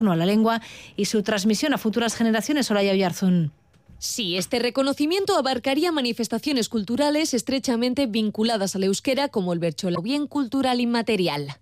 a la lengua y su transmisión a futuras generaciones. Soraya Oyarzún. Sí, este reconocimiento abarcaría manifestaciones culturales estrechamente vinculadas al euskera, como el bertsola, o bien cultural inmaterial.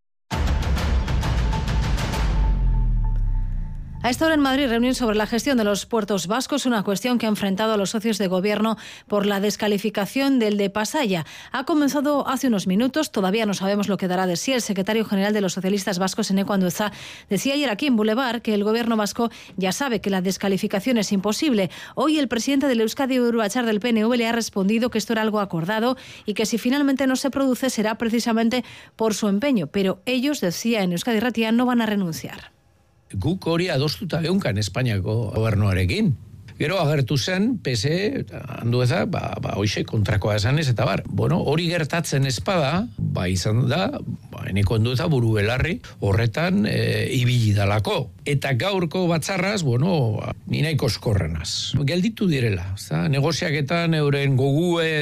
A esta hora en Madrid, reunión sobre la gestión de los puertos vascos, una cuestión que ha enfrentado a los socios de gobierno por la descalificación del de Pasaia. Ha comenzado hace unos minutos, todavía no sabemos lo que dará de sí. El secretario general de los socialistas vascos, Eneko Andueza, decía ayer aquí en Boulevard que el gobierno vasco ya sabe que la descalificación es imposible. Hoy el presidente del Euskadi Uru-Batzar del PNV le ha respondido que esto era algo acordado y que si finalmente no se produce será precisamente por su empeño. Pero ellos, decía en Euskadi Irratia, no van a renunciar. Guk hori adostuta geunkan Espainiako gobernuarekin. Gero agertu zen, PSE, Andueza, hoxe kontrakoa esanez, eta bar. Bueno, hori gertatzen espada, izan da, Eneko Andueza buru belarri, horretan ibili dalako. Eta gaurko batzarraz, ni nahiko eskorrenaz. Gelditu direla, negoziaketan euren gogue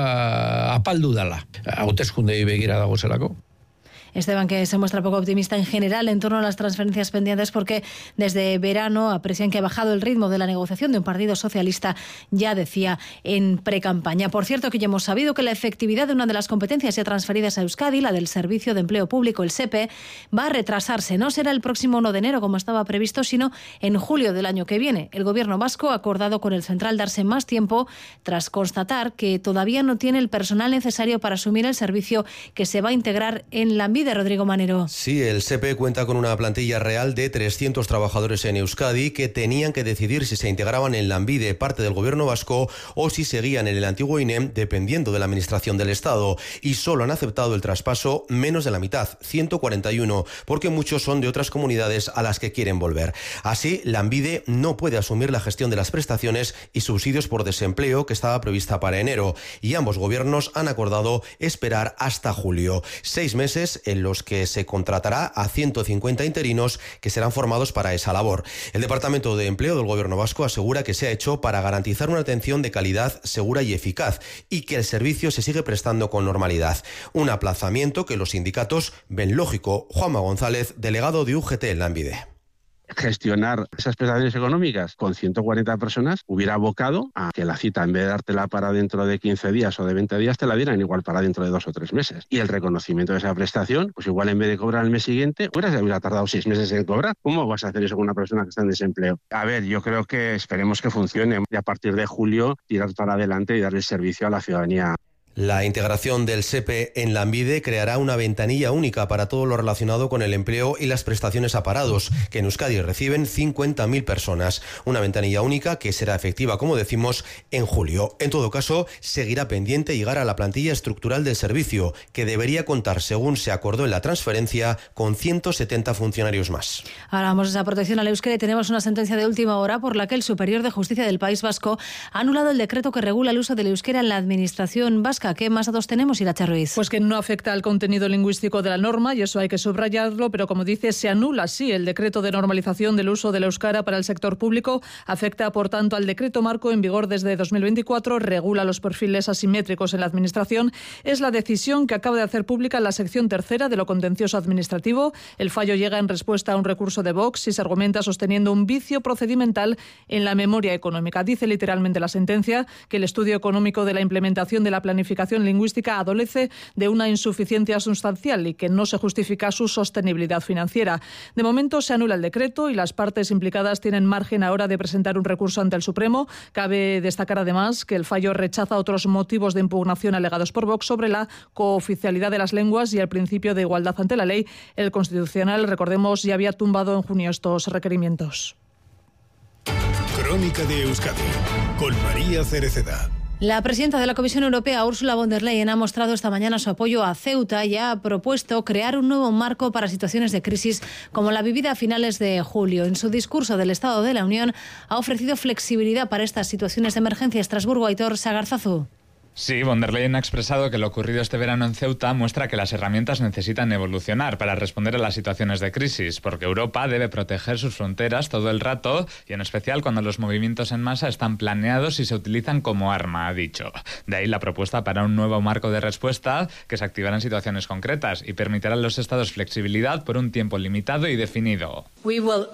eta apaldu dala. Hauteskundei begira dago zelako. Esteban, que se muestra poco optimista en general en torno a las transferencias pendientes porque desde verano aprecian que ha bajado el ritmo de la negociación de un partido socialista, ya decía en precampaña. Por cierto, que ya hemos sabido que la efectividad de una de las competencias ya transferidas a Euskadi, la del Servicio de Empleo Público, el SEPE, va a retrasarse. No será el próximo 1 de enero como estaba previsto, sino en julio del año que viene. El gobierno vasco ha acordado con el central darse más tiempo tras constatar que todavía no tiene el personal necesario para asumir el servicio que se va a integrar en Lanbide. Rodrigo Manero. Sí, el SEPE cuenta con una plantilla real de 300 trabajadores en Euskadi que tenían que decidir si se integraban en Lanbide, parte del gobierno vasco, o si seguían en el antiguo INEM, dependiendo de la administración del Estado. Y solo han aceptado el traspaso menos de la mitad, 141, porque muchos son de otras comunidades a las que quieren volver. Así, Lanbide no puede asumir la gestión de las prestaciones y subsidios por desempleo que estaba prevista para enero. Y ambos gobiernos han acordado esperar hasta julio. 6 meses en los que se contratará a 150 interinos que serán formados para esa labor. El Departamento de Empleo del Gobierno vasco asegura que se ha hecho para garantizar una atención de calidad segura y eficaz y que el servicio se sigue prestando con normalidad. Un aplazamiento que los sindicatos ven lógico. Juanma González, delegado de UGT en Lanbide. Gestionar esas prestaciones económicas con 140 personas hubiera abocado a que la cita, en vez de dártela para dentro de 15 días o de 20 días, te la dieran igual para dentro de 2 o 3 meses. Y el reconocimiento de esa prestación, pues igual en vez de cobrar el mes siguiente, hubiera tardado 6 meses en cobrar. ¿Cómo vas a hacer eso con una persona que está en desempleo? A ver, yo creo que esperemos que funcione y a partir de julio tirar para adelante y darle servicio a la ciudadanía. La integración del SEPE en Lanbide creará una ventanilla única para todo lo relacionado con el empleo y las prestaciones a parados, que en Euskadi reciben 50.000 personas. Una ventanilla única que será efectiva, como decimos, en julio. En todo caso, seguirá pendiente llegar a la plantilla estructural del servicio, que debería contar, según se acordó en la transferencia, con 170 funcionarios más. Ahora vamos a esa protección al euskera y tenemos una sentencia de última hora por la que el Superior de Justicia del País Vasco ha anulado el decreto que regula el uso del euskera en la administración vasca. ¿Qué más datos tenemos, Irache Ruiz? Pues que no afecta al contenido lingüístico de la norma y eso hay que subrayarlo, pero como dice, se anula sí el decreto de normalización del uso del euskara para el sector público. Afecta, por tanto, al decreto marco en vigor desde 2024, regula los perfiles asimétricos en la administración. Es la decisión que acaba de hacer pública la sección tercera de lo contencioso administrativo. El fallo llega en respuesta a un recurso de Vox y se argumenta sosteniendo un vicio procedimental en la memoria económica. Dice literalmente la sentencia que el estudio económico de la implementación de la planificación lingüística adolece de una insuficiencia sustancial y que no se justifica su sostenibilidad financiera. De momento se anula el decreto y las partes implicadas tienen margen ahora de presentar un recurso ante el Supremo. Cabe destacar además que el fallo rechaza otros motivos de impugnación alegados por Vox sobre la cooficialidad de las lenguas y el principio de igualdad ante la ley. El Constitucional, recordemos, ya había tumbado en junio estos requerimientos. Crónica de Euskadi con María Cereceda. La presidenta de la Comisión Europea, Ursula von der Leyen, ha mostrado esta mañana su apoyo a Ceuta y ha propuesto crear un nuevo marco para situaciones de crisis como la vivida a finales de julio. En su discurso del Estado de la Unión ha ofrecido flexibilidad para estas situaciones de emergencia. Estrasburgo, Aitor Sagarzazu. Sí, von der Leyen ha expresado que lo ocurrido este verano en Ceuta muestra que las herramientas necesitan evolucionar para responder a las situaciones de crisis, porque Europa debe proteger sus fronteras todo el rato y en especial cuando los movimientos en masa están planeados y se utilizan como arma, ha dicho. De ahí la propuesta para un nuevo marco de respuesta que se activará en situaciones concretas y permitirá a los estados flexibilidad por un tiempo limitado y definido.